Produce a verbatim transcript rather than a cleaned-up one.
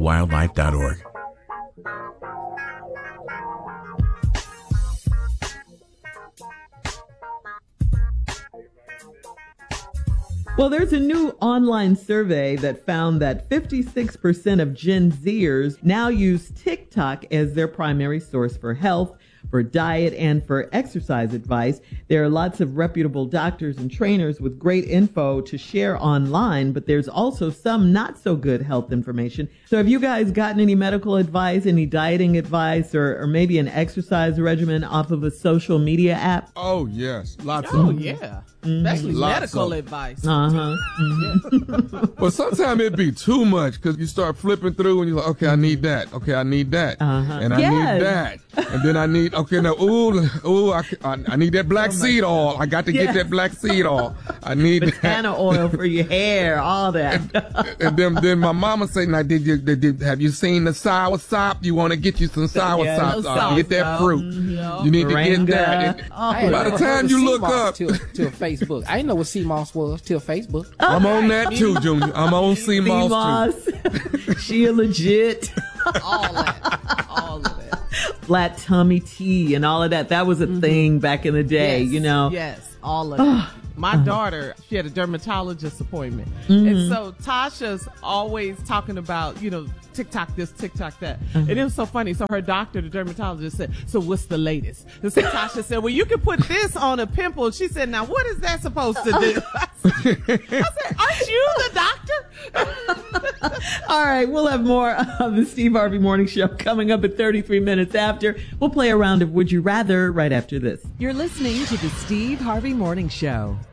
wildlife dot org. Well, there's a new online survey that found that fifty-six percent of Gen Zers now use TikTok as their primary source for health, for diet, and for exercise advice. There are lots of reputable doctors and trainers with great info to share online, but there's also some not so good health information. So have you guys gotten any medical advice, any dieting advice, or, or maybe an exercise regimen off of a social media app? Oh, yes. Lots Oh, of yeah. Especially Lots medical of- advice. Uh-huh. Well, sometimes it'd be too much because you start flipping through and you're like, okay, I need that. Okay, I need that. Uh-huh. And I Yes. need that. And then I need, okay, now, ooh, ooh, I, I, I need that black seed oil. I got to Yes. get that black seed oil. I need that. Banana oil for your hair, all that. And then, then my mama say, now, did you, did, did, have you seen the sour sop? You want to get you some sour Yeah, sop. those Uh, sour get that sop. fruit. Mhm. You need to Moringa. get that. And Oh, I ain't by the never time heard of you look C M O S up, till, till Facebook. I didn't know what C M O S was till Facebook. I'm on that too, Junior. I'm on C M O S too. C-Moss. She a legit. All that. All of that. Flat tummy tea and all of that. That was a thing back in the day, Yes, you know. Yes, all of it. My daughter, she had a dermatologist appointment. And so Tasha's always talking about, you know, TikTok this, TikTok that. And it was so funny. So her doctor, the dermatologist, said, so what's the latest? And so Tasha said, well, you can put this on a pimple. She said, now what is that supposed to do? I said, aren't you the doctor? All right, we'll have more of the Steve Harvey Morning Show coming up at thirty-three minutes after. We'll play a round of Would You Rather right after this. You're listening to the Steve Harvey Morning Show.